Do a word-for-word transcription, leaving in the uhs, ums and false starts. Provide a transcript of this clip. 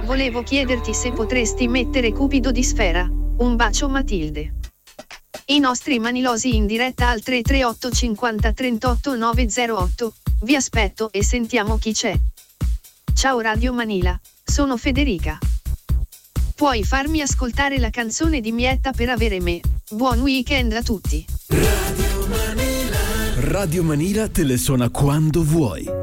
Volevo chiederti se potresti mettere Cupido di Sfera. Un bacio Matilde. I nostri manilosi in diretta al tre tre otto cinquanta trentotto novecentotto. Vi aspetto e sentiamo chi c'è. Ciao Radio Manila, sono Federica. Puoi farmi ascoltare la canzone di Mietta per avere me. Buon weekend a tutti. Radio Manila. Radio Manila te le suona quando vuoi.